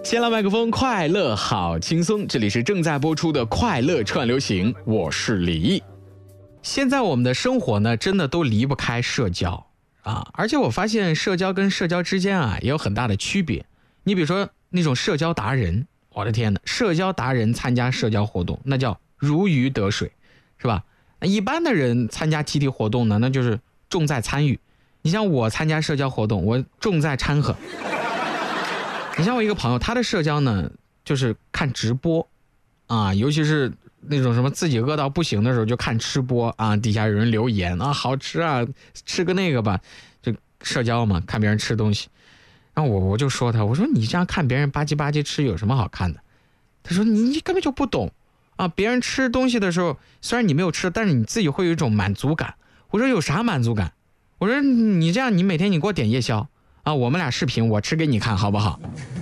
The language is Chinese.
牵了麦克风，快乐好轻松。这里是正在播出的快乐串流行，我是李毅。现在我们的生活呢，真的都离不开社交啊，而且我发现社交跟社交之间啊，也有很大的区别。你比如说那种社交达人，我的天哪，社交达人参加社交活动，那叫如鱼得水，是吧？那一般的人参加集体活动呢，那就是重在参与。你像我参加社交活动，我重在掺和。你像我一个朋友，他的社交呢，就是看直播啊，尤其是那种什么自己饿到不行的时候，就看吃播啊，底下有人留言啊，好吃啊，吃个那个吧，就社交嘛，看别人吃东西。然后我就说他，我说你这样看别人吧唧吧唧吃有什么好看的？他说你根本就不懂啊，别人吃东西的时候，虽然你没有吃，但是你自己会有一种满足感。我说有啥满足感？我说你这样，你每天你给我点夜宵啊，我们俩视频，我吃给你看好不好？